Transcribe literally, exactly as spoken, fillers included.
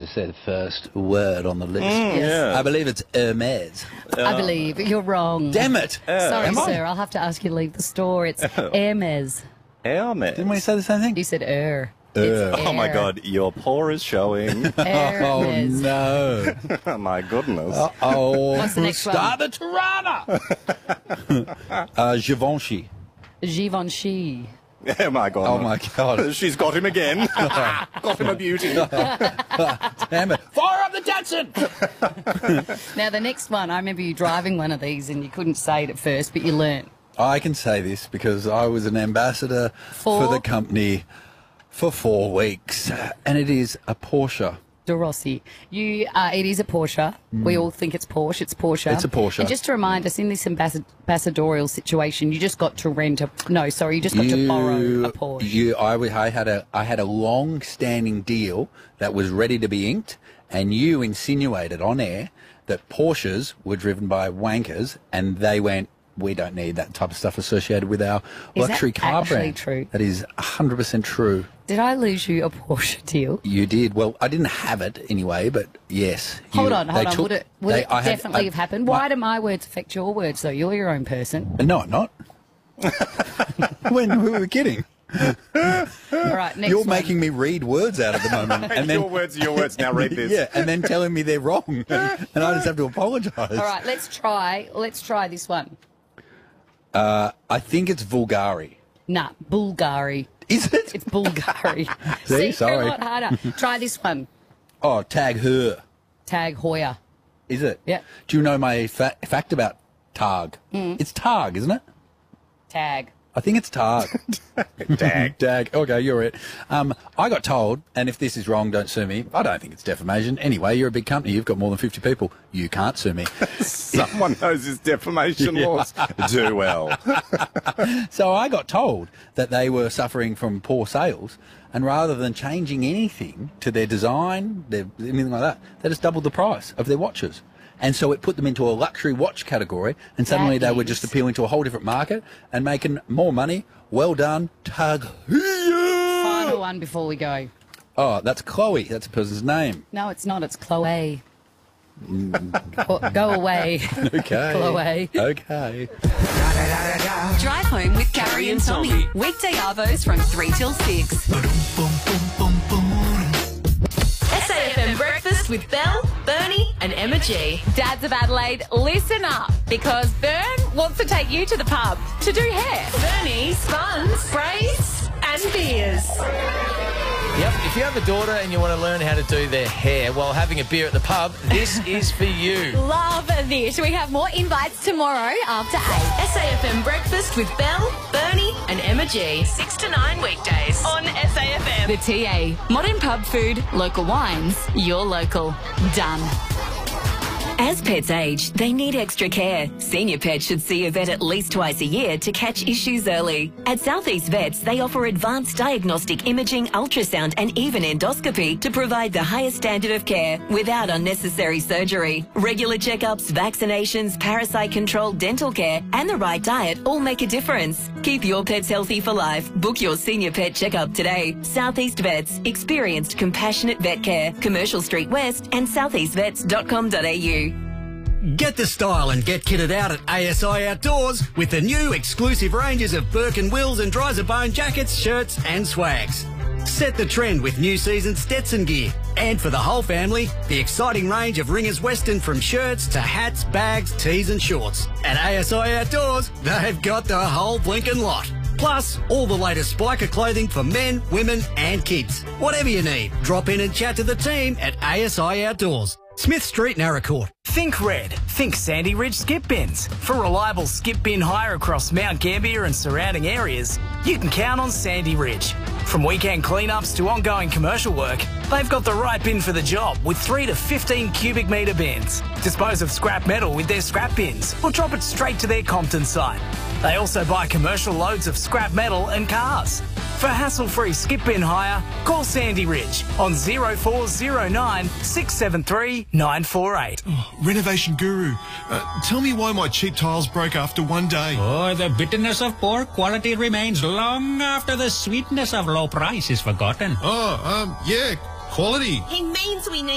say the first word on the list. Mm, yes. I believe it's Hermes. Uh, I believe you're wrong. Damn it! Uh, Sorry, am I? sir. I'll have to ask you to leave the store. It's Hermes. Hermes. Didn't we say the same thing? You said er. Er. It's Oh my air. God, your paw is showing. Oh Hermes. no! Oh my goodness. Uh oh! What's the next one? Start the Tirana. uh, Givenchy. Givenchy. Oh my God. Oh my God! She's got him again. Got him a beauty. Damn it! Fire up the Datsun. Now, the next one, I remember you driving one of these and you couldn't say it at first, but you learnt. I can say this because I was an ambassador For? for the company for four weeks, and it is a Porsche. De Rossi. You, uh, it is a Porsche. We all think it's Porsche. It's Porsche. It's a Porsche. And just to remind us, in this ambassa- ambassadorial situation, you just got to rent a... No, sorry, you just got to borrow a Porsche. You, I, w- I had a, I had a long-standing deal that was ready to be inked, and you insinuated on air that Porsches were driven by wankers, and they went, we don't need that type of stuff associated with our Is that luxury car actually brand. true? That is one hundred percent true. Did I lose you a Porsche deal? You did. Well, I didn't have it anyway, but yes. Hold you- on, hold they on. took- would it, would they- it I had- definitely I- have happened? my- Why do my words affect your words, though? You're your own person. No, I'm not. When we were kidding. All right, next You're one. making me read words out at the moment. And then, your words are your words. Now read this. yeah, and then telling me they're wrong. And I just have to apologise. All right, let's try. Let's try this one. Uh, I think it's Vulgari. Nah, Bulgari. Is it? It's Bulgari. See, You're sorry. a lot harder. Try this one. Oh, Tag Her. Tag Heuer. Is it? Yeah. Do you know my fa- fact about Targ? Mm. It's Targ, isn't it? Tag. I think it's Targ. Tag. Tag. Okay, you're it. Um, I got told, and if this is wrong, don't sue me. I don't think it's defamation. Anyway, you're a big company. You've got more than fifty people. You can't sue me. Someone knows his defamation Yeah. laws. Do well. So I got told that they were suffering from poor sales, and rather than changing anything to their design, their, anything like that, they just doubled the price of their watches. And so it put them into a luxury watch category, and suddenly That they were is- just appealing to a whole different market and making more money. Well done, Tag. Final one before we go. Oh, that's Chloe. That's a person's name. No, it's not. It's Chloe. Go, go away. Okay. Chloe. Okay. Drive home with Carrie and Tommy. Weekday arvos from three till six. S A F M Breakfast with Belle, Bernie and Emma G. Dads of Adelaide, listen up, because Bern wants to take you to the pub to do hair. Bernie, spuns, sprays and beers. Yep, if you have a daughter and you want to learn how to do their hair while having a beer at the pub, this is for you. Love this. We have more invites tomorrow after eight. S A F M Breakfast with Belle, Bernie and Emma G. six to nine weekdays on S A F M. The T A. Modern pub food, local wines, your local. Done. As pets age, they need extra care. Senior pets should see a vet at least twice a year to catch issues early. At Southeast Vets, they offer advanced diagnostic imaging, ultrasound and even endoscopy to provide the highest standard of care without unnecessary surgery. Regular checkups, vaccinations, parasite control, dental care and the right diet all make a difference. Keep your pets healthy for life. Book your senior pet checkup today. Southeast Vets, experienced compassionate vet care. Commercial Street West and southeast vets dot com dot a u. Get the style and get kitted out at A S I Outdoors with the new exclusive ranges of Burke and Wills and Dryzerbone jackets, shirts and swags. Set the trend with new season Stetson gear. And for the whole family, the exciting range of Ringers Western from shirts to hats, bags, tees and shorts. At A S I Outdoors, they've got the whole blinking lot. Plus, all the latest Spiker clothing for men, women and kids. Whatever you need, drop in and chat to the team at A S I Outdoors. Smith Street, Naracoorte. Think red. Think Sandy Ridge Skip Bins. For reliable skip bin hire across Mount Gambier and surrounding areas, you can count on Sandy Ridge. From weekend cleanups to ongoing commercial work, they've got the right bin for the job with three to fifteen cubic metre bins. Dispose of scrap metal with their scrap bins or drop it straight to their Compton site. They also buy commercial loads of scrap metal and cars. For hassle-free skip bin hire, call Sandy Ridge on zero four zero nine six seven three nine four eight. Oh, Renovation Guru, uh, tell me why my cheap tiles broke after one day. Oh, the bitterness of poor quality remains long after the sweetness of low price is forgotten. Oh, um, yeah, quality. He means we need